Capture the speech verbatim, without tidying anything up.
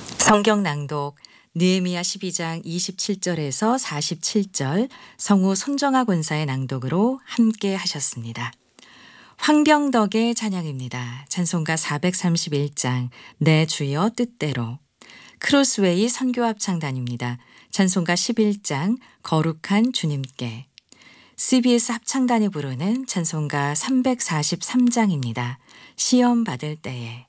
성경 낭독 느헤미야 십이 장 이십칠 절에서 사십칠 절 성우 손정아 권사의 낭독으로 함께 하셨습니다. 황병덕의 찬양입니다. 찬송가 사백삼십일 장 내 주여 뜻대로. 크로스웨이 선교합창단입니다. 찬송가 십일 장 거룩한 주님께. 씨비에스 합창단이 부르는 찬송가 삼백사십삼 장입니다. 시험 받을 때에.